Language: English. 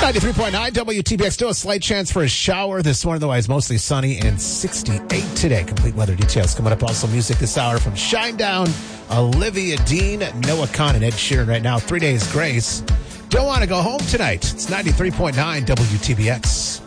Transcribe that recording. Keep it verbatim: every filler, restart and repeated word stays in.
ninety-three point nine W T B X. Still a slight chance for a shower this morning, otherwise mostly sunny and sixty-eight today. Complete weather details coming up. Also music this hour from Shinedown, Olivia Dean, Noah Khan, and Ed Sheeran. Right now, Three Days Grace. Don't want to go home tonight. It's ninety-three point nine W T B X.